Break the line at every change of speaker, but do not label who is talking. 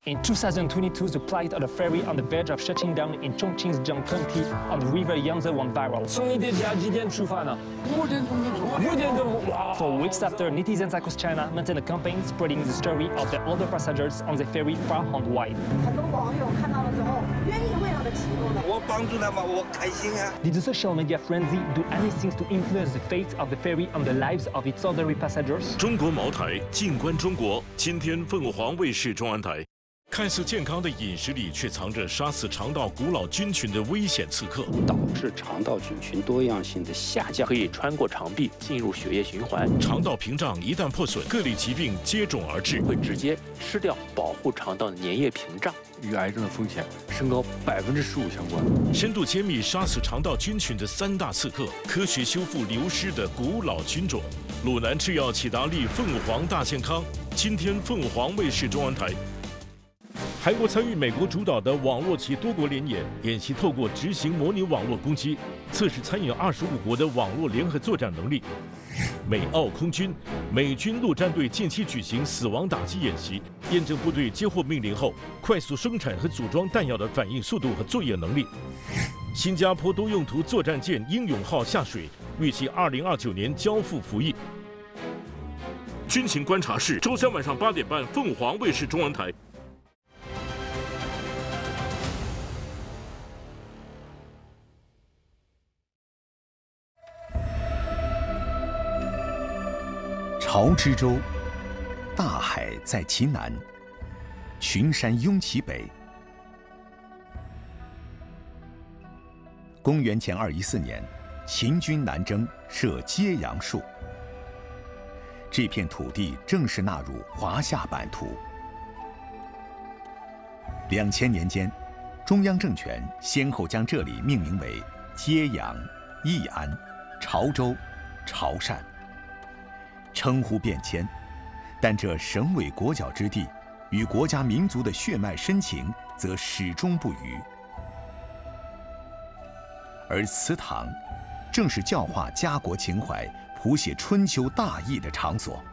In 2022, the plight of the ferry on the verge of shutting down in Chongqing County on the river Yangtze went viral.
从你的家几点出发呢？5点钟就出发。5点钟，哇
For weeks after, netizens across China maintained a campaign spreading the story of the older passengers on the ferry far and wide.
很多网友看到了之后，愿意为他们祈祷的。
我帮助他们，我开心啊。
Did the social media frenzy do anything to influence the fate of the ferry and the lives of its ordinary passengers?
中国茅台，静观中国。今天凤凰卫视中文台。 看似健康的饮食里，却藏着杀死肠道古老菌群的危险刺客，
导致肠道菌群多样性的下降，可以穿过肠壁进入血液循环。
肠道屏障一旦破损，各类疾病接踵而至，
会直接吃掉保护肠道的粘液屏障，与癌症的风险升高15%相关。
深度揭秘杀死肠道菌群的3大刺客，科学修复流失的古老菌种。鲁南制药启达利凤凰大健康，今天凤凰卫视中文台。 韩国参与美国主导的网络及多国联演习，透过执行模拟网络攻击，测试参与25国的网络联合作战能力。美澳空军、美军陆战队近期举行死亡打击演习，验证部队接获命令后快速生产和组装弹药的反应速度和作业能力。新加坡多用途作战舰“英勇号”下水，预计2029年交付服役。军情观察室，周3晚上8点半，凤凰卫视中文台。
潮之洲，大海在其南，群山拥其北。公元前214年，秦军南征，设揭阳戍。这片土地正式纳入华夏版图。2000年间，中央政权先后将这里命名为揭阳、义安、潮州、潮汕。 称呼变迁，但这省委国脚之地，与国家民族的血脉深情则始终不渝。而祠堂，正是教化家国情怀、谱写春秋大义的场所。